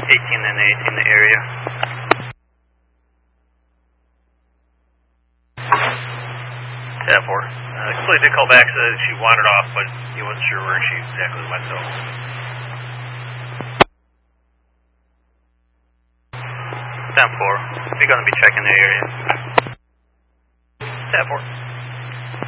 18 and 8 in the area. Tab 4. Completely did call back, said she wandered off, but he wasn't sure where she exactly went, so. Tab 4, we're going to be checking the area. Tab 4.